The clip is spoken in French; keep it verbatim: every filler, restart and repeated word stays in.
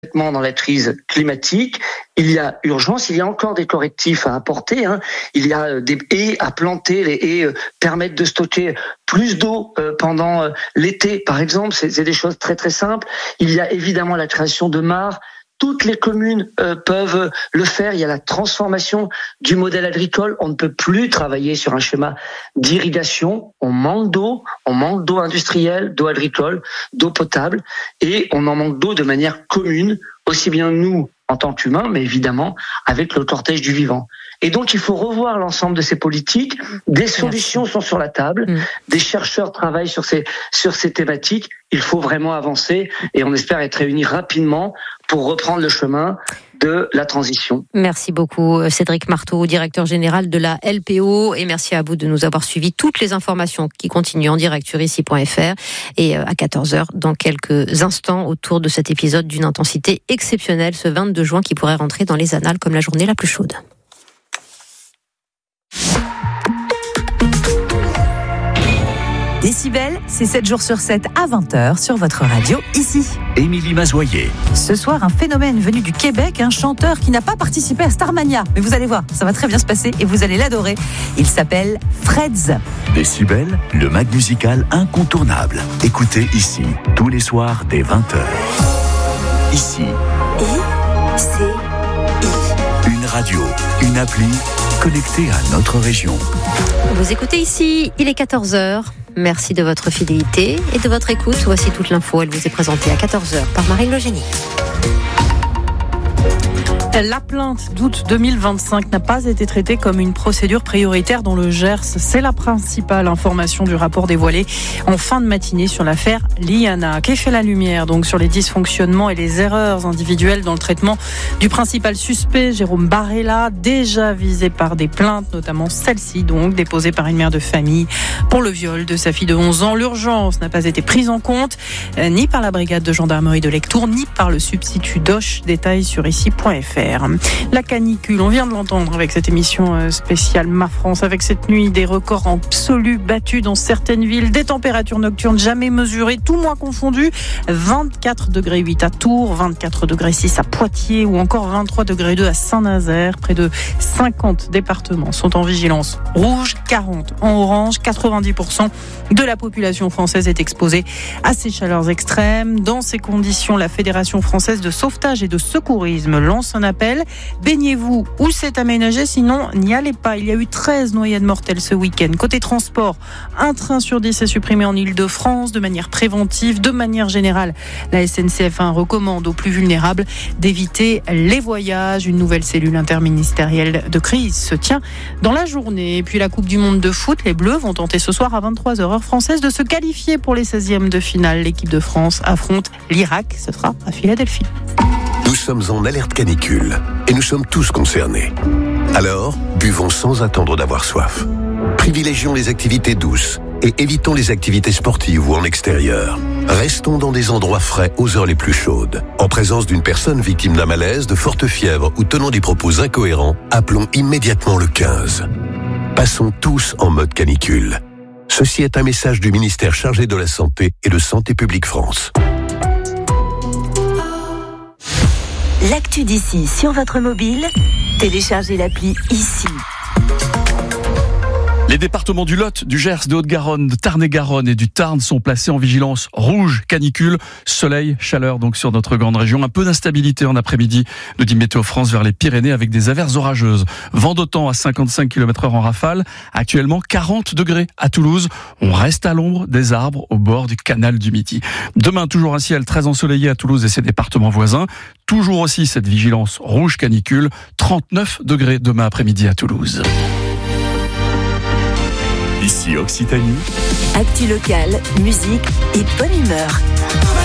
concrètement dans la crise climatique. Il y a urgence, il y a encore des correctifs à apporter. Hein. Il y a des haies à planter. Les haies euh, permettent de stocker plus d'eau euh, pendant euh, l'été, par exemple. C'est, c'est des choses très très simples. Il y a évidemment la création de mares. Toutes les communes euh, peuvent le faire. Il y a la transformation du modèle agricole. On ne peut plus travailler sur un schéma d'irrigation. On manque d'eau, on manque d'eau industrielle, d'eau agricole, d'eau potable, et on en manque d'eau de manière commune, aussi bien nous en tant qu'humains, mais évidemment avec le cortège du vivant. Et donc il faut revoir l'ensemble de ces politiques. Des solutions sont sur la table. Mmh. Des chercheurs travaillent sur ces sur ces thématiques. Il faut vraiment avancer et on espère être réunis rapidement pour reprendre le chemin de la transition. Merci beaucoup Cédric Marteau, directeur général de la L P O, et merci à vous de nous avoir suivi. Toutes les informations qui continuent en direct sur ici point f r et à quatorze heures dans quelques instants autour de cet épisode d'une intensité exceptionnelle ce vingt-deux juin qui pourrait rentrer dans les annales comme la journée la plus chaude. Décibel, c'est sept jours sur sept à vingt heures sur votre radio, ici. Émilie Mazoyer. Ce soir, un phénomène venu du Québec, un chanteur qui n'a pas participé à Starmania. Mais vous allez voir, ça va très bien se passer et vous allez l'adorer. Il s'appelle Freds. Décibel, le mag musical incontournable. Écoutez ici, tous les soirs dès vingt heures. Ici. I, C, I. Une radio, une appli connectée à notre région. Vous écoutez ici, il est quatorze heures. Merci de votre fidélité et de votre écoute. Voici toute l'info. Elle vous est présentée à quatorze heures par Marine Legénie. La plainte d'août deux mille vingt-cinq n'a pas été traitée comme une procédure prioritaire dans le Gers. C'est la principale information du rapport dévoilé en fin de matinée sur l'affaire Liana, qui fait la lumière donc sur les dysfonctionnements et les erreurs individuelles dans le traitement du principal suspect, Jérôme Barella, déjà visé par des plaintes, notamment celle-ci donc, déposée par une mère de famille pour le viol de sa fille de onze ans. L'urgence n'a pas été prise en compte, euh, ni par la brigade de gendarmerie de Lectoure, ni par le substitut d'Oche. Détail sur ici point f r. La canicule, on vient de l'entendre avec cette émission spéciale Ma France, avec cette nuit des records absolus battus dans certaines villes, des températures nocturnes jamais mesurées, tout mois confondu, vingt-quatre degrés huit à Tours, vingt-quatre degrés six à Poitiers ou encore vingt-trois degrés deux à Saint-Nazaire. Près de cinquante départements sont en vigilance rouge, quarante en orange. quatre-vingt-dix pour cent de la population française est exposée à ces chaleurs extrêmes. Dans ces conditions, la Fédération française de sauvetage et de secourisme lance un appel. Baignez-vous où c'est aménagé, sinon n'y allez pas. Il y a eu treize noyades mortelles ce week-end. Côté transport, un train sur dix est supprimé en Île-de-France de manière préventive. De manière générale, la S N C F un recommande aux plus vulnérables d'éviter les voyages. Une nouvelle cellule interministérielle de crise se tient dans la journée. Et puis la Coupe du Monde de foot, les Bleus vont tenter ce soir à vingt-trois heures heure française de se qualifier pour les seizièmes de finale. L'équipe de France affronte l'Irak. Ce sera à Philadelphie. Nous sommes en alerte canicule et nous sommes tous concernés. Alors, buvons sans attendre d'avoir soif. Privilégions les activités douces et évitons les activités sportives ou en extérieur. Restons dans des endroits frais aux heures les plus chaudes. En présence d'une personne victime d'un malaise, de forte fièvre ou tenant des propos incohérents, appelons immédiatement le quinze. Passons tous en mode canicule. Ceci est un message du ministère chargé de la Santé et de Santé publique France. L'actu d'ici sur votre mobile, téléchargez l'appli ici. Les départements du Lot, du Gers, de Haute-Garonne, de Tarn-et-Garonne et du Tarn sont placés en vigilance rouge, canicule, soleil, chaleur donc sur notre grande région. Un peu d'instabilité en après-midi, nous dit Météo France, vers les Pyrénées avec des averses orageuses. Vent d'OTAN à cinquante-cinq kilomètres heure en rafale. Actuellement quarante degrés à Toulouse. On reste à l'ombre des arbres au bord du canal du Midi. Demain, toujours un ciel très ensoleillé à Toulouse et ses départements voisins. Toujours aussi cette vigilance rouge canicule. trente-neuf degrés demain après-midi à Toulouse. Ici Occitanie. Actu locale, musique et bonne humeur.